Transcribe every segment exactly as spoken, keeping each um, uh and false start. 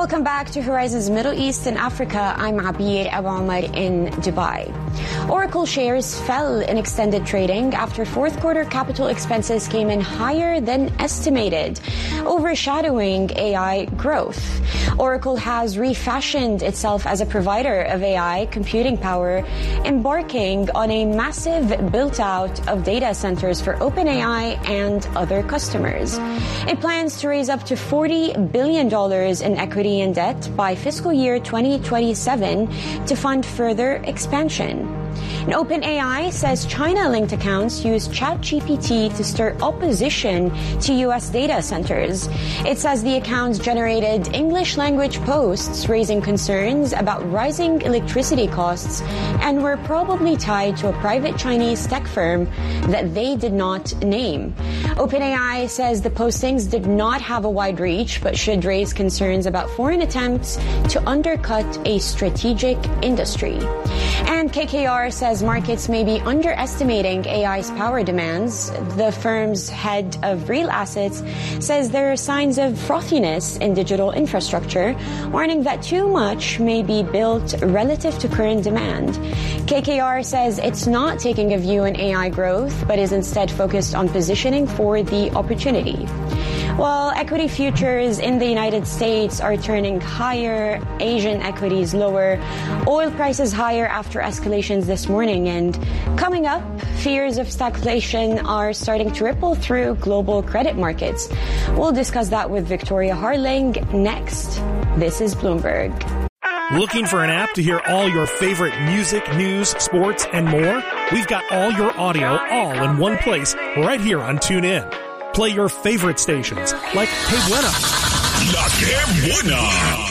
Welcome back to Horizons Middle East and Africa. I'm Abir Abu Omar in Dubai. Oracle shares fell in extended trading after fourth quarter capital expenses came in higher than estimated, overshadowing A I growth. Oracle has refashioned itself as a provider of A I computing power, embarking on a massive build-out of data centers for OpenAI and other customers. It plans to raise up to forty billion dollars in equity and debt by fiscal year twenty twenty-seven to fund further expansion. And OpenAI says China-linked accounts use ChatGPT to stir opposition to U S data centers. It says the accounts generated English-language posts raising concerns about rising electricity costs and were probably tied to a private Chinese tech firm that they did not name. OpenAI says the postings did not have a wide reach but should raise concerns about foreign attempts to undercut a strategic industry. And K K R says markets may be underestimating A I's power demands. The firm's head of real assets says there are signs of frothiness in digital infrastructure, warning that too much may be built relative to current demand. K K R says it's not taking a view on A I growth, but is instead focused on positioning for the opportunity. While equity futures in the United States are turning higher, Asian equities lower, oil prices higher after escalations this morning, and coming up, fears of stagflation are starting to ripple through global credit markets. We'll discuss that with Victoria Harling next. This is Bloomberg. Looking for an app to hear all your favorite music, news, sports, and more? We've got all your audio all in one place right here on TuneIn. Play your favorite stations like Que Buena, La Que Buena,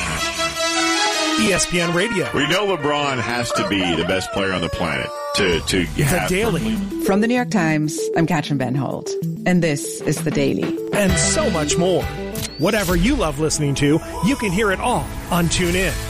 E S P N Radio. We know LeBron has to be the best player on the planet to, to have... The Daily. From the New York Times, I'm Katrin Benhold, and this is The Daily. And so much more. Whatever you love listening to, you can hear it all on TuneIn.